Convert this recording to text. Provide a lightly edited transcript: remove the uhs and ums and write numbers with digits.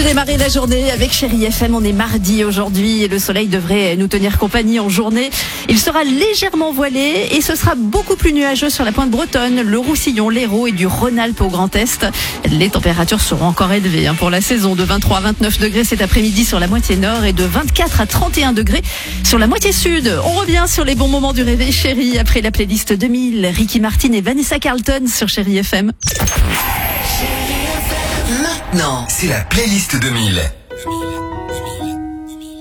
démarrer la journée avec Chérie FM. On est mardi aujourd'hui et le soleil devrait nous tenir compagnie en journée. Il sera légèrement voilé et ce sera beaucoup plus nuageux sur la pointe bretonne, le Roussillon, l'Hérault et du Rhône-Alpes au Grand Est. Les températures seront encore élevées pour la saison, de 23 à 29 degrés cet après-midi sur la moitié nord et de 24 à 31 degrés sur la moitié sud. On revient sur les bons moments du réveil Chérie après la playlist 2000. Ricky Martin et Vanessa Carlton sur Chérie FM. Maintenant, c'est la playlist 2000.